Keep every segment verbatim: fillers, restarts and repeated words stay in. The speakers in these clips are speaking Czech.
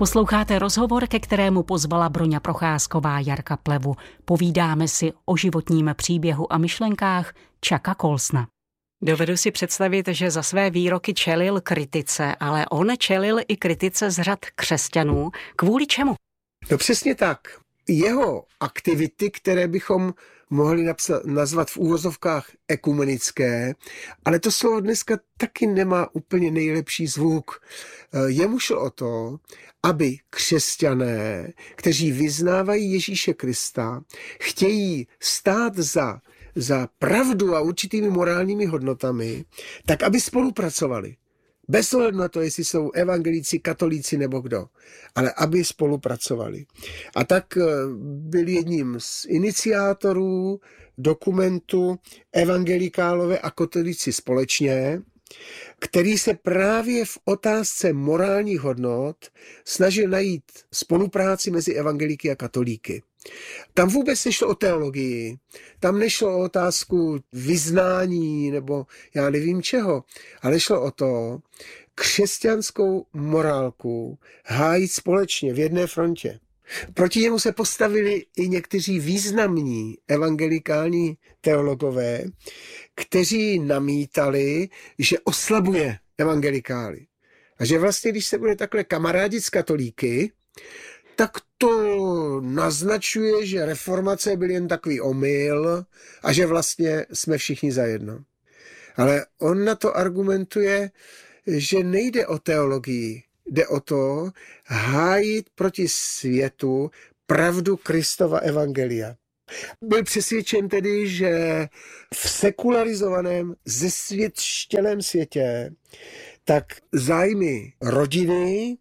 Posloucháte rozhovor, ke kterému pozvala Broňa Procházková Jarka Plevu. Povídáme si o životním příběhu a myšlenkách Chucka Colsona. Dovedu si představit, že za své výroky čelil kritice, ale on čelil i kritice z řad křesťanů. Kvůli čemu? No přesně tak. Jeho aktivity, které bychom mohli napsat, nazvat v úvozovkách ekumenické, ale to slovo dneska taky nemá úplně nejlepší zvuk. Jemu šlo o to, aby křesťané, kteří vyznávají Ježíše Krista, chtějí stát za, za pravdu a určitými morálními hodnotami, tak aby spolupracovali. Bez ohledu na to, jestli jsou evangelíci, katolíci nebo kdo, ale aby spolupracovali. A tak byl jedním z iniciátorů dokumentu Evangelikálové a katolíci společně, který se právě v otázce morálních hodnot snažil najít spolupráci mezi evangelíky a katolíky. Tam vůbec nešlo o teologii, tam nešlo o otázku vyznání nebo já nevím čeho, ale šlo o to křesťanskou morálku hájit společně v jedné frontě. Proti němu se postavili i někteří významní evangelikální teologové, kteří namítali, že oslabuje evangelikály. A že vlastně, když se bude takhle kamarádit s katolíky, tak to naznačuje, že reformace byl jen takový omyl a že vlastně jsme všichni zajedno. Ale on na to argumentuje, že nejde o teologii, jde o to hájit proti světu pravdu Kristova evangelia. Byl přesvědčen tedy, že v sekularizovaném, zesvětštělém světě tak zájmy rodiny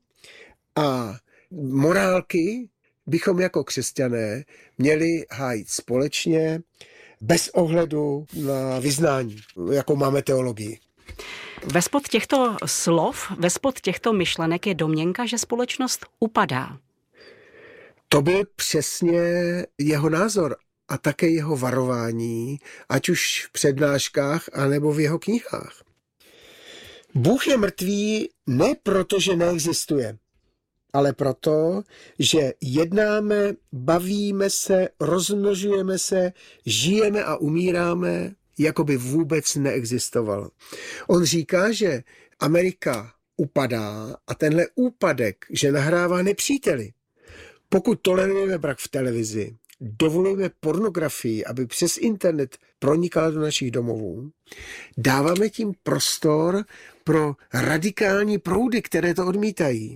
a morálky bychom jako křesťané měli hájit společně, bez ohledu na vyznání, jako máme teologii. Vespod těchto slov, vespod těchto myšlenek je domněnka, že společnost upadá. To byl přesně jeho názor a také jeho varování, ať už v přednáškách, anebo v jeho knihách. Bůh je mrtvý ne proto, že neexistuje, ale proto, že jednáme, bavíme se, rozmnožujeme se, žijeme a umíráme, jako by vůbec neexistoval. On říká, že Amerika upadá a tenhle úpadek, že nahrává nepříteli. Pokud tolerujeme brak v televizi, dovolujeme pornografii, aby přes internet pronikala do našich domovů, dáváme tím prostor pro radikální proudy, které to odmítají.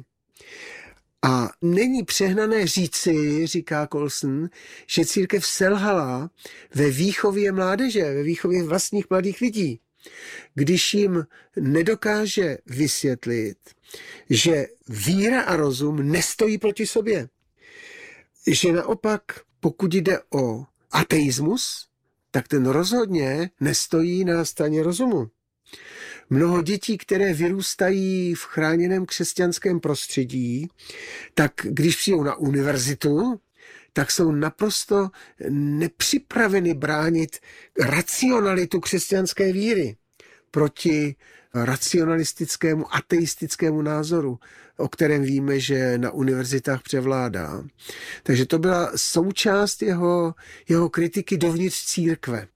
A není přehnané říci, říká Colson, že církev selhala ve výchově mládeže, ve výchově vlastních mladých lidí, když jim nedokáže vysvětlit, že víra a rozum nestojí proti sobě. Že naopak, pokud jde o ateismus, tak ten rozhodně nestojí na straně rozumu. Mnoho dětí, které vyrůstají v chráněném křesťanském prostředí, tak když přijdou na univerzitu, tak jsou naprosto nepřipraveny bránit racionalitu křesťanské víry proti racionalistickému, ateistickému názoru, o kterém víme, že na univerzitách převládá. Takže to byla součást jeho, jeho kritiky dovnitř církve.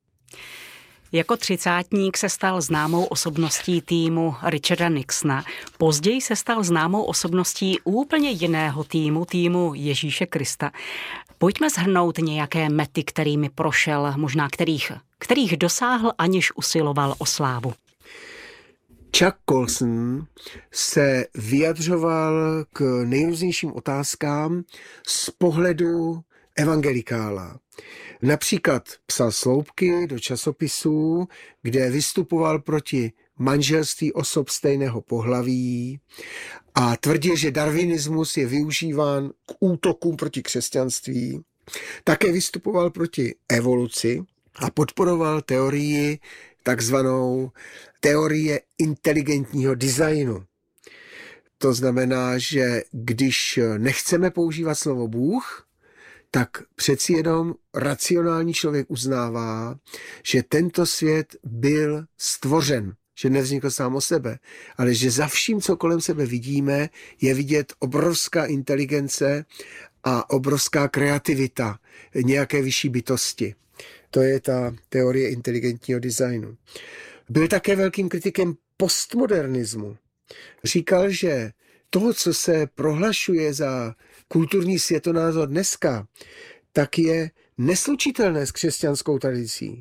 Jako třicátník se stal známou osobností týmu Richarda Nixona. Později se stal známou osobností úplně jiného týmu, týmu Ježíše Krista. Pojďme shrnout nějaké mety, kterými prošel, možná kterých, kterých dosáhl, aniž usiloval o slávu. Chuck Colson se vyjadřoval k nejrůznějším otázkám z pohledu evangelikála. Například psal sloupky do časopisů, kde vystupoval proti manželství osob stejného pohlaví a tvrdil, že darwinismus je využíván k útokům proti křesťanství. Také vystupoval proti evoluci a podporoval teorii, takzvanou teorie inteligentního designu. To znamená, že když nechceme používat slovo Bůh, tak přeci jenom racionální člověk uznává, že tento svět byl stvořen že nevznikl sám o sebe, ale že za vším, co kolem sebe vidíme, je vidět obrovská inteligence a obrovská kreativita nějaké vyšší bytosti. To je ta teorie inteligentního designu. Byl také velkým kritikem postmodernismu. Říkal, že to, co se prohlašuje za kulturní světonázor dneska, tak je neslučitelné s křesťanskou tradicí.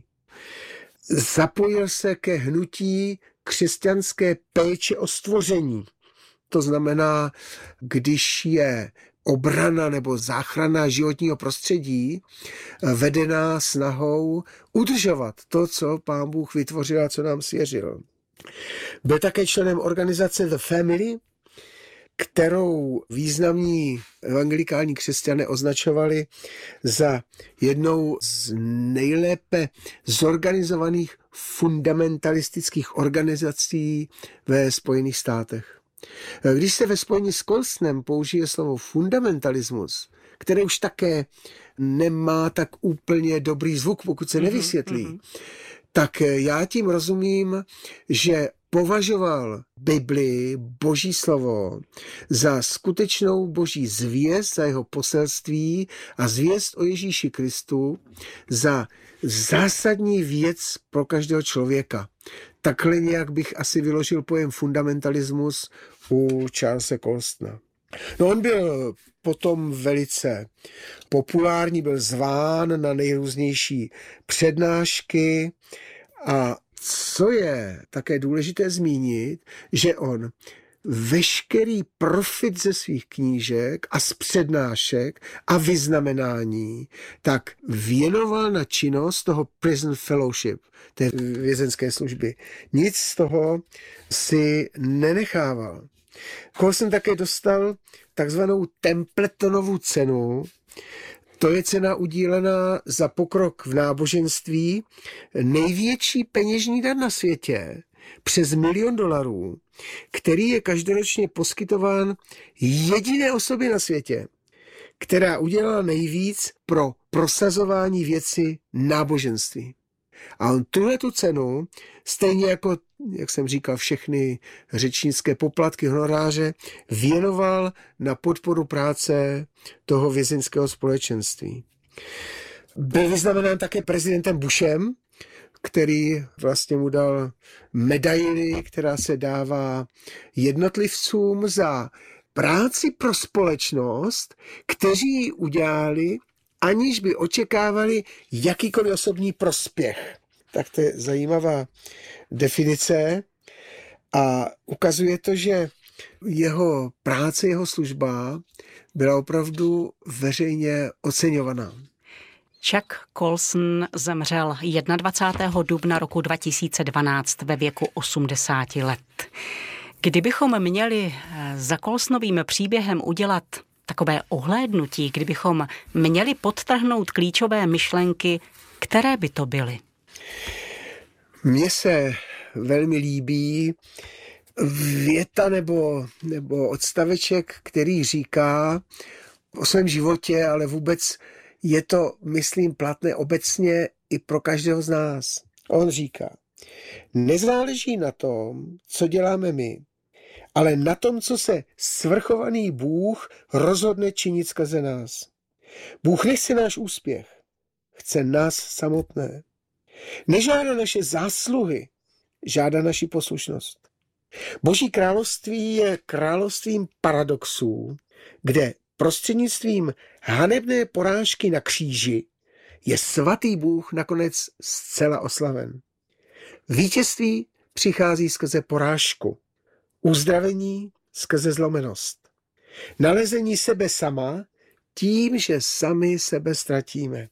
Zapojil se ke hnutí křesťanské péče o stvoření. To znamená, když je obrana nebo záchrana životního prostředí vedená snahou udržovat to, co Pán Bůh vytvořil a co nám svěřil. Byl také členem organizace The Family, kterou významní evangelikální křesťané označovali za jednou z nejlépe zorganizovaných fundamentalistických organizací ve Spojených státech. Když se ve spojení s Colsonem použije slovo fundamentalismus, které už také nemá tak úplně dobrý zvuk, pokud se nevysvětlí, mm-hmm. tak já tím rozumím, že považoval Bibli, Boží slovo, za skutečnou Boží zvěst, za jeho poselství a zvěst o Ježíši Kristu, za zásadní věc pro každého člověka. Takhle nějak bych asi vyložil pojem fundamentalismus u Charlese Colsona. No on byl potom velice populární, byl zván na nejrůznější přednášky a co je také důležité zmínit, že on veškerý profit ze svých knížek a z přednášek a vyznamenání tak věnoval na činnost toho prison fellowship, té vězenské služby. Nic z toho si nenechával. Colson také dostal takzvanou Templetonovu cenu. To je cena udílená za pokrok v náboženství, největší peněžní dar na světě, přes milion dolarů, který je každoročně poskytován jediné osobě na světě, která udělala nejvíc pro prosazování věci náboženství. A on tuhle tu cenu, stejně jako, jak jsem říkal, všechny řečnické poplatky, honoráře, věnoval na podporu práce toho vězeňského společenství. Byl vyznamenán také prezidentem Bushem, který vlastně mu dal medaili, která se dává jednotlivcům za práci pro společnost, kteří ji udělali, aniž by očekávali jakýkoliv osobní prospěch. Tak to je zajímavá definice a ukazuje to, že jeho práce, jeho služba byla opravdu veřejně oceňovaná. Chuck Colson zemřel dvacátého prvního dubna roku dva tisíce dvanáct ve věku osmdesáti let. Kdybychom měli za Colsonovým příběhem udělat takové ohlédnutí, kdybychom měli podtrhnout klíčové myšlenky, které by to byly? Mně se velmi líbí věta nebo, nebo odstaveček, který říká o svém životě, ale vůbec je to, myslím, platné obecně i pro každého z nás. On říká, nezáleží na tom, co děláme my, ale na tom, co se svrchovaný Bůh rozhodne činit skrze nás. Bůh nechce náš úspěch, chce nás samotné. Nežádá naše zásluhy, žádá naši poslušnost. Boží království je královstvím paradoxů, kde prostřednictvím hanebné porážky na kříži je svatý Bůh nakonec zcela oslaven. Vítězství přichází skrze porážku, uzdravení skrze zlomenost, nalezení sebe sama tím, že sami sebe ztratíme.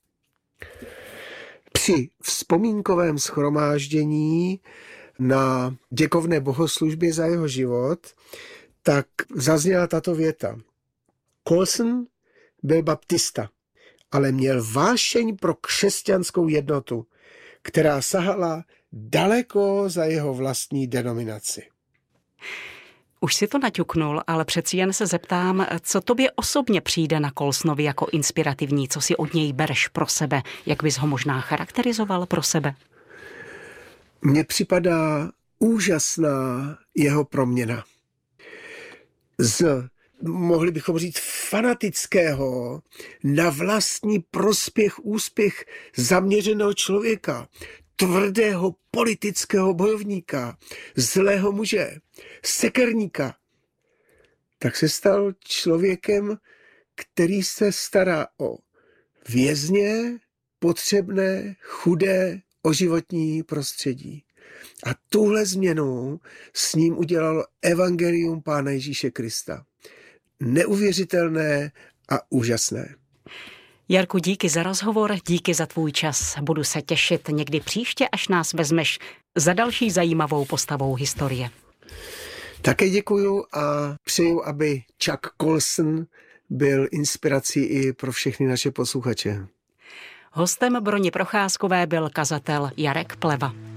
Při vzpomínkovém shromáždění na děkovné bohoslužbě za jeho život tak zazněla tato věta. Colson byl baptista, ale měl vášeň pro křesťanskou jednotu, která sahala daleko za jeho vlastní denominaci. Už si to naťuknul, ale přeci jen se zeptám, co tobě osobně přijde na Colsonovi jako inspirativní, co si od něj bereš pro sebe, jak bys ho možná charakterizoval pro sebe? Mně připadá úžasná jeho proměna. Z, mohli bychom říct, fanatického na vlastní prospěch, úspěch zaměřeného člověka, tvrdého politického bojovníka, zlého muže, sekerníka, tak se stal člověkem, který se stará o vězně, potřebné, chudé, o životní prostředí. A tuhle změnu s ním udělalo evangelium Pána Ježíše Krista. Neuvěřitelné a úžasné. Jarku, díky za rozhovor, díky za tvůj čas. Budu se těšit někdy příště, až nás vezmeš za další zajímavou postavou historie. Také děkuju a přeju, aby Chuck Colson byl inspirací i pro všechny naše posluchače. Hostem Broně Procházkové byl kazatel Jarek Pleva.